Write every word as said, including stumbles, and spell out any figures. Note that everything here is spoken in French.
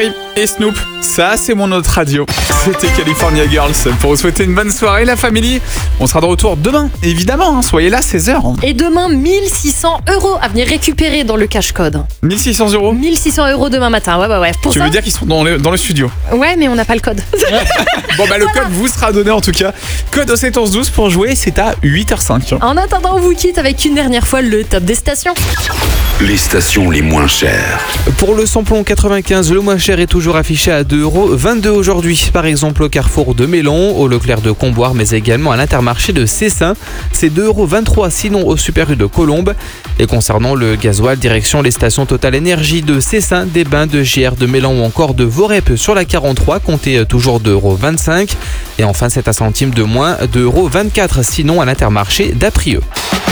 Perry et Snoop, ça c'est mon autre radio. C'était California Girls. Pour vous souhaiter une bonne soirée la famille, on sera de retour demain, évidemment, hein, soyez là à seize heures. Et demain, mille six cents euros à venir récupérer dans le cash-code. mille six cents euros mille six cents euros demain matin, ouais, ouais, ouais. Pour Tu ça, veux dire qu'ils sont dans le, dans le studio? Ouais, mais on n'a pas le code. Bon bah le code vous sera donné en tout cas. Code au sept onze douze pour jouer, c'est à huit heures cinq. En attendant, on vous quitte avec une dernière fois le top des stations. Les stations les moins chères. Pour le samplon quatre-vingt-quinze, le moins cher est toujours affiché à deux euros vingt-deux aujourd'hui. Par exemple au Carrefour de Mélon, au Leclerc de Comboire, mais également à l'Intermarché de Cessin. C'est deux euros vingt-trois sinon au Super U de Colombes. Et concernant le gasoil, direction les stations Total Énergie de Cessin, des Bains, de G R, de Mélan ou encore de Vorep sur la quarante-trois, comptez toujours deux euros vingt-cinq. Et enfin, c'est à centimes de moins, deux euros vingt-quatre sinon à l'Intermarché d'Aprieux.